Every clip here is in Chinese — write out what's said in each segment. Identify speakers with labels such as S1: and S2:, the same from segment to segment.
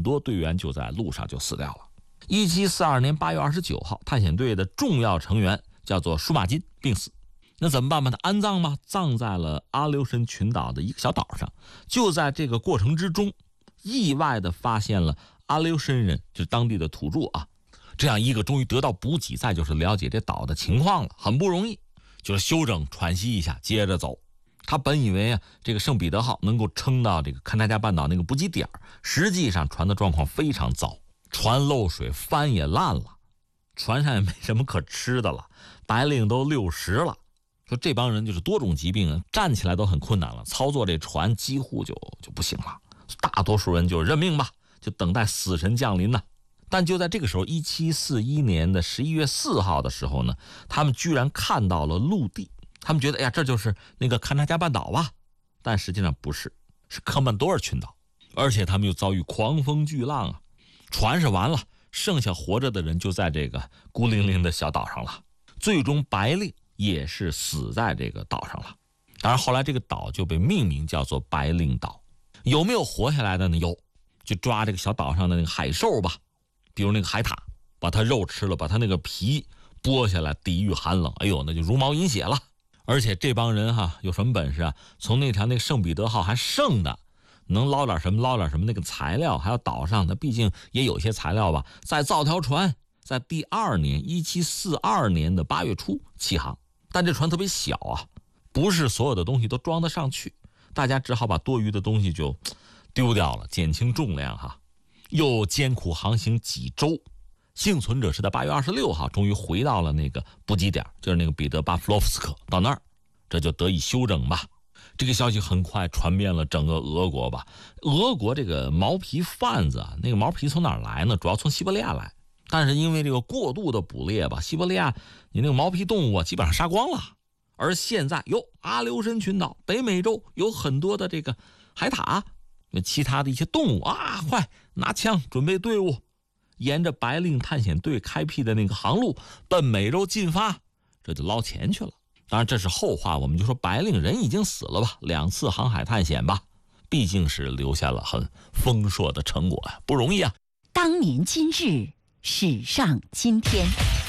S1: 很多队员就在路上就死掉了。1742年8月29号，探险队的重要成员叫做舒马金病死。那怎么办？把他安葬吗？葬在了阿留申群岛的一个小岛上。就在这个过程之中，意外的发现了阿留申人，就是当地的土著啊，这样一个终于得到补给，再就是了解这岛的情况了，很不容易，就是休整喘息一下，接着走。他本以为啊，这个圣彼得号能够撑到这个勘察加半岛那个补给点，实际上船的状况非常糟，船漏水，帆也烂了，船上也没什么可吃的了，白领都60了。说这帮人就是多种疾病啊，站起来都很困难了，操作这船几乎就不行了。大多数人就认命吧，就等待死神降临呢。但就在这个时候，1741年的11月4号的时候呢，他们居然看到了陆地。他们觉得，哎呀，这就是那个勘察加半岛吧？但实际上不是，是科曼多尔群岛。而且他们又遭遇狂风巨浪啊，船是完了，剩下活着的人就在这个孤零零的小岛上了。最终白令也是死在这个岛上了。当然后来这个岛就被命名叫做白令岛。有没有活下来的呢？有，就抓这个小岛上的那个海兽吧，比如那个海獭，把它肉吃了，把它那个皮剥下来抵御寒冷，哎呦，那就茹毛饮血了。而且这帮人有什么本事啊？从那条那个圣彼得号还剩的，能捞点什么捞点什么，那个材料还有岛上的毕竟也有些材料吧，再造条船，在第2年1742年的8月初起航。但这船特别小啊，不是所有的东西都装得上去，大家只好把多余的东西就丢掉了，减轻重量又艰苦航行几周，幸存者是在8月26号终于回到了那个补给点，就是那个彼得巴夫洛夫斯克，到那儿这就得以休整吧。这个消息很快传遍了整个俄国吧。俄国这个毛皮贩子那个毛皮从哪儿来呢？主要从西伯利亚来，但是因为这个过度的捕猎吧，西伯利亚你那个毛皮动物基本上杀光了。而现在阿留申群岛北美洲有很多的这个海獭，其他的一些动物快拿枪准备队伍，沿着白令探险队开辟的那个航路奔美洲进发，这就捞钱去了。当然这是后话，我们就说白令人已经死了吧，2次航海探险吧，毕竟是留下了很丰硕的成果不容易啊。
S2: 当年今日，史上今天。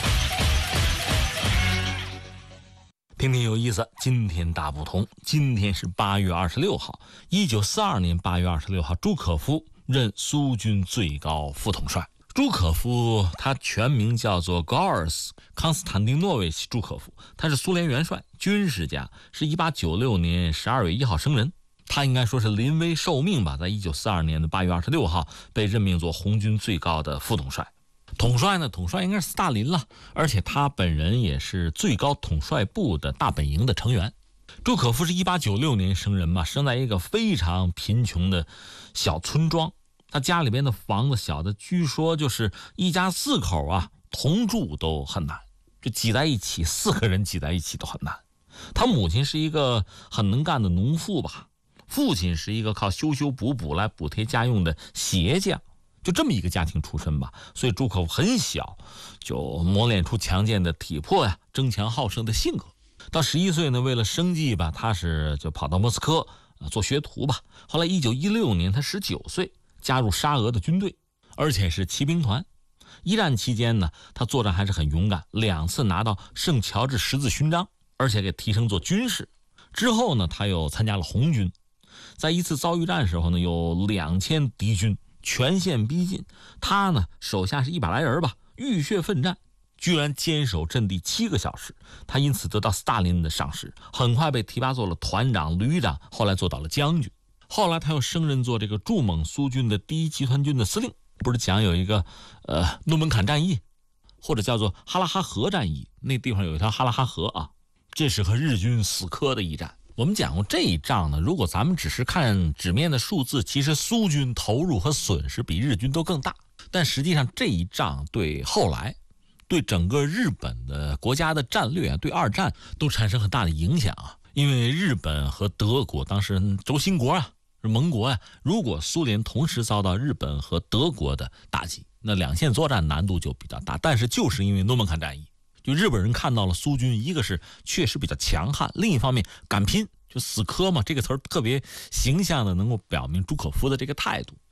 S1: 听听有意思，今天大不同。今天是8月26号，1942年8月26号，朱可夫任苏军最高副统帅。朱可夫他全名叫做 Goris Konstantinovich 朱可夫，他是苏联元帅、军事家，是1896年12月1号生人。他应该说是临危受命吧，在1942年的8月26号被任命做红军最高的副统帅。统帅呢？统帅应该是斯大林了，而且他本人也是最高统帅部的大本营的成员。朱可夫是1896年生人嘛，生在一个非常贫穷的小村庄。他家里边的房子小的，据说就是一家4口同住都很难，就挤在一起，4个人挤在一起都很难。他母亲是一个很能干的农妇吧，父亲是一个靠修修补补来补贴家用的鞋匠，就这么一个家庭出身吧。所以朱可夫很小就磨练出强健的体魄争强好胜的性格。到11岁呢，为了生计吧，他就跑到莫斯科做学徒吧。后来1916年他19岁加入沙俄的军队，而且是骑兵团。一战期间呢，他作战还是很勇敢，2次拿到圣乔治十字勋章，而且给提升做军士。之后呢，他又参加了红军，在一次遭遇战时候呢，有2000敌军全线逼近，他呢手下是100来人吧，浴血奋战，居然坚守阵地7个小时。他因此得到斯大林的赏识，很快被提拔做了团长、旅长，后来做到了将军。后来他又升任做这个驻蒙苏军的第1集团军的司令。不是讲有一个诺门坎战役，或者叫做哈拉哈河战役，那地方有一条哈拉哈河这是和日军死磕的一战。我们讲过这一仗呢，如果咱们只是看纸面的数字，其实苏军投入和损失比日军都更大。但实际上这一仗对后来对整个日本的国家的战略对二战都产生很大的影响因为日本和德国当时轴心国盟国如果苏联同时遭到日本和德国的打击，那两线作战难度就比较大。但是就是因为诺门坎战役，就日本人看到了苏军，一个是确实比较强悍，另一方面敢拼，就死磕嘛，这个词儿特别形象的能够表明朱可夫的这个态度。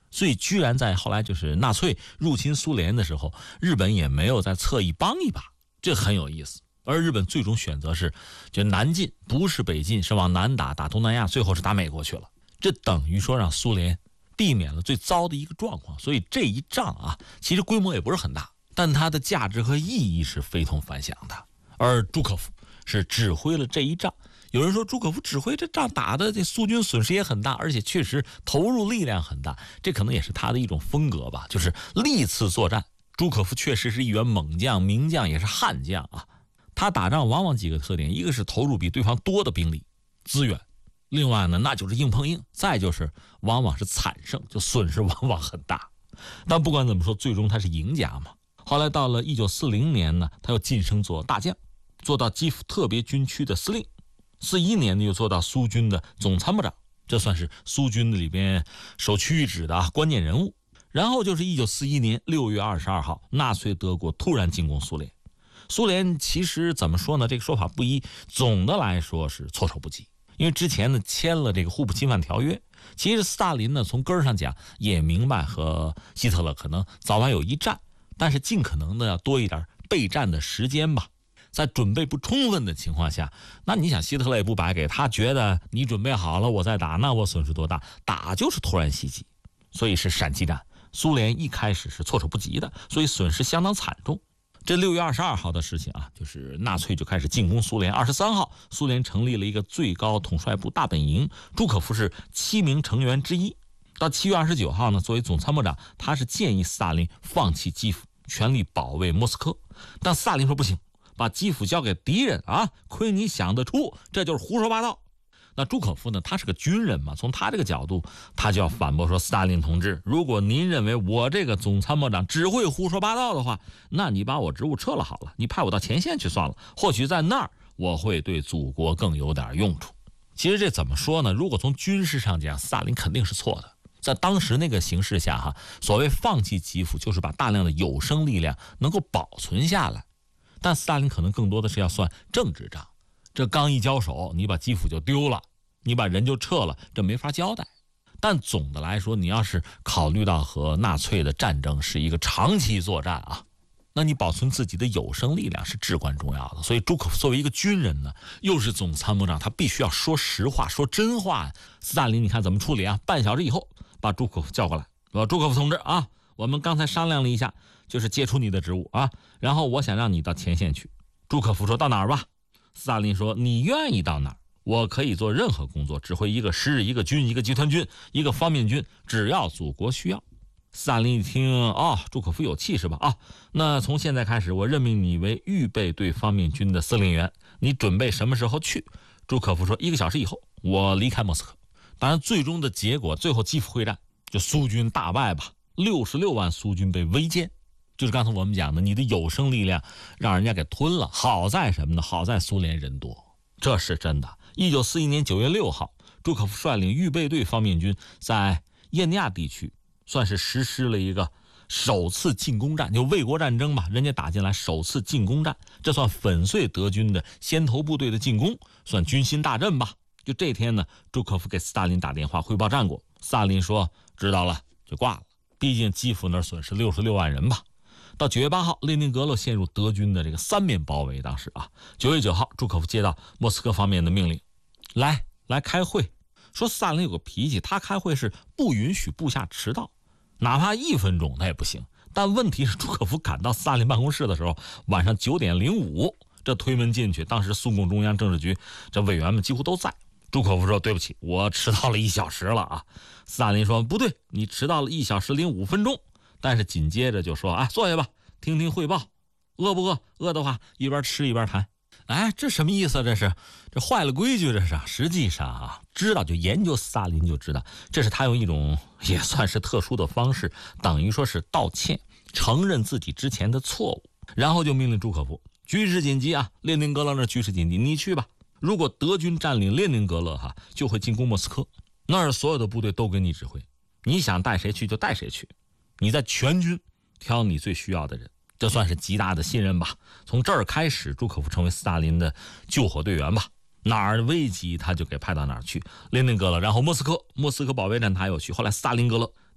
S1: 所以居然在后来就是纳粹入侵苏联的时候，日本也没有再侧翼帮一把，这很有意思。而日本最终选择是就南进，不是北进，是往南打东南亚，最后是打美国去了。这等于说让苏联避免了最糟的一个状况。所以这一仗啊，其实规模也不是很大，但它的价值和意义是非同凡响的。而朱可夫是指挥了这一仗。有人说朱可夫指挥这仗打的这苏军损失也很大，而且确实投入力量很大，这可能也是他的一种风格吧，就是历次作战朱可夫确实是一员猛将、名将，也是悍将啊。他打仗往往几个特点，一个是投入比对方多的兵力资源，另外呢那就是硬碰硬，再就是往往是惨胜，就损失往往很大。但不管怎么说，最终他是赢家嘛。后来到了1940年呢，他又晋升做大将，做到基辅特别军区的司令。41年呢又做到苏军的总参谋长，这算是苏军的里边守区域指的关键人物。然后就是1941年6月22号，纳粹德国突然进攻苏联。苏联其实怎么说呢，这个说法不一，总的来说是措手不及。因为之前呢签了这个互不侵犯条约，其实斯大林呢从根儿上讲也明白和希特勒可能早晚有一战，但是尽可能的要多一点备战的时间吧。在准备不充分的情况下，那你想希特勒也不白给，他觉得你准备好了我再打，那我损失多大？打就是突然袭击，所以是闪击战。苏联一开始是措手不及的，所以损失相当惨重。这6月22号的事情啊，就是纳粹就开始进攻苏联。23号，苏联成立了一个最高统帅部大本营，朱可夫是7名成员之一。到7月29号呢，作为总参谋长，他是建议斯大林放弃基辅，全力保卫莫斯科。但斯大林说不行，把基辅交给敌人啊，亏你想得出，这就是胡说八道。那朱可夫呢，他是个军人嘛，从他这个角度，他就要反驳说，斯大林同志，如果您认为我这个总参谋长只会胡说八道的话，那你把我职务撤了好了，你派我到前线去算了，或许在那儿我会对祖国更有点用处。其实这怎么说呢，如果从军事上讲，斯大林肯定是错的。在当时那个形势下所谓放弃基辅，就是把大量的有生力量能够保存下来。但斯大林可能更多的是要算政治账，这刚一交手，你把基辅就丢了，你把人就撤了，这没法交代。但总的来说，你要是考虑到和纳粹的战争是一个长期作战啊，那你保存自己的有生力量是至关重要的。所以朱可夫作为一个军人呢，又是总参谋长，他必须要说实话，说真话。斯大林你看怎么处理啊？半小时以后把朱可夫叫过来，说朱可夫同志啊，我们刚才商量了一下，就是解除你的职务啊，然后我想让你到前线去。朱可夫说到哪儿吧？斯大林说你愿意到哪儿，我可以做任何工作，指挥一个师、一个军、一个集团军、一个方面军，只要祖国需要。斯大林一听，朱可夫有气势吧？那从现在开始，我任命你为预备队方面军的司令员，你准备什么时候去？朱可夫说1个小时以后，我离开莫斯科。当然，最终的结果，最后基辅会战，就苏军大败吧，66万苏军被围歼。就是刚才我们讲的，你的有生力量让人家给吞了。好在什么呢？好在苏联人多，这是真的。1941年9月6号，朱可夫率领预备队方面军在叶尼亚地区算是实施了一个首次进攻战，就卫国战争吧，人家打进来首次进攻战，这算粉碎德军的先头部队的进攻，算军心大振吧。就这天呢，朱可夫给斯大林打电话汇报战果，斯大林说知道了就挂了，毕竟基辅那儿损失66万人吧。到9月8号，列宁格勒陷入德军的这个3面包围。当时9月9号，朱可夫接到莫斯科方面的命令，来开会。说斯大林有个脾气，他开会是不允许部下迟到，哪怕1分钟那也不行。但问题是，朱可夫赶到斯大林办公室的时候，晚上9点05，这推门进去，当时苏共中央政治局这委员们几乎都在。朱可夫说对不起，我迟到了1小时了啊。斯大林说不对，你迟到了1小时05分钟。但是紧接着就说坐下吧，听听汇报，饿不饿？饿的话一边吃一边谈。这什么意思？这坏了规矩，这是。实际上知道就研究斯大林就知道，这是他用一种也算是特殊的方式，等于说是道歉，承认自己之前的错误，然后就命令朱可夫，局势紧急列宁格勒那局势紧急，你去吧。如果德军占领列宁格勒就会进攻莫斯科，那儿所有的部队都给你指挥，你想带谁去就带谁去，你在全军挑你最需要的人，这算是极大的信任吧。从这儿开始，朱可夫成为斯大林的救火队员吧，哪儿危急他就给派到哪儿去。列宁格勒，然后莫斯科保卫战他又去，后来斯大林格勒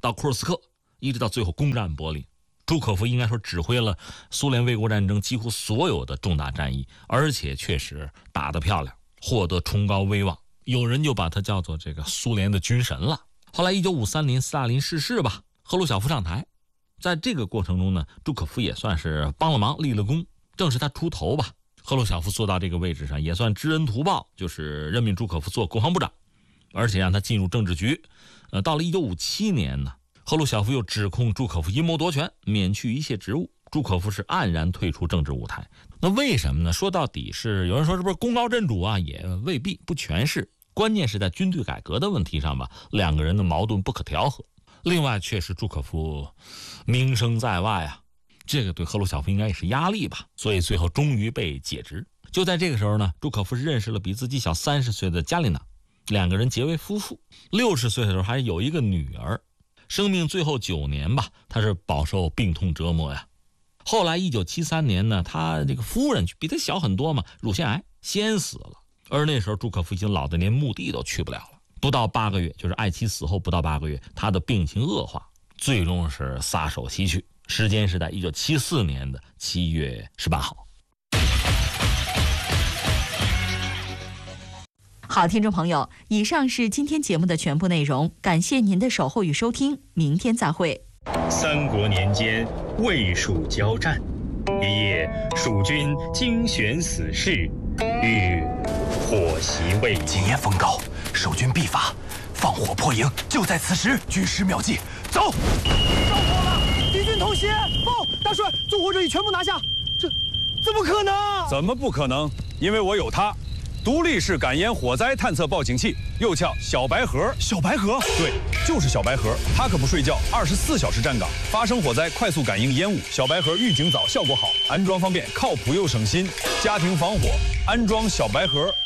S1: 到库尔斯克，一直到最后攻占柏林。朱可夫应该说指挥了苏联卫国战争几乎所有的重大战役，而且确实打得漂亮，获得崇高威望，有人就把他叫做这个苏联的军神了。后来1953年斯大林逝世吧，赫鲁晓夫上台，在这个过程中呢，朱可夫也算是帮了忙立了功，正是他出头吧，赫鲁晓夫坐到这个位置上也算知恩图报，就是任命朱可夫做国防部长，而且让他进入政治局。到了1957年呢，赫鲁晓夫又指控朱可夫阴谋夺权，免去一切职务，朱可夫是黯然退出政治舞台。那为什么呢？说到底是有人说是不是功高震主啊？也未必，不全是。关键是在军队改革的问题上吧，两个人的矛盾不可调和。另外，确实朱可夫名声在外啊，这个对赫鲁晓夫应该也是压力吧，所以最后终于被解职。就在这个时候呢，朱可夫是认识了比自己小30岁的加琳娜，两个人结为夫妇。60岁的时候还有一个女儿。生命最后9年吧，他是饱受病痛折磨呀。后来1973年呢，他这个夫人比他小很多嘛，乳腺癌先死了。而那时候朱可夫已经老得连墓地都去不了了。不到8个月，就是爱妻死后不到8个月，他的病情恶化，最终是撒手西去。时间是在1974年的7月18号。
S2: 好，听众朋友，以上是今天节目的全部内容，感谢您的守候与收听，明天再会。
S3: 三国年间，魏蜀交战，一夜，蜀军精选死士，欲火袭魏。
S4: 今夜风高，守军必发，放火破营，就在此时。军师妙计，走！
S5: 着火了，敌军偷袭！报，大帅，纵火者已全部拿下。这怎么可能？
S6: 怎么不可能？因为我有它。独立式感烟火灾探测报警器，又叫小白盒。
S4: 小白盒，
S6: 对，就是小白盒。它可不睡觉，24小时站岗，发生火灾快速感应烟雾。小白盒预警早，效果好，安装方便，靠谱又省心。家庭防火，安装小白盒